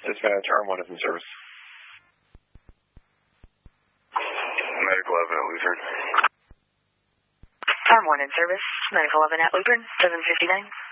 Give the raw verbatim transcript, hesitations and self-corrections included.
Dispatch, Arm one is in service. Medical eleven at Lutheran. Arm one in service. Medical eleven at Lutheran, seven fifty-nine.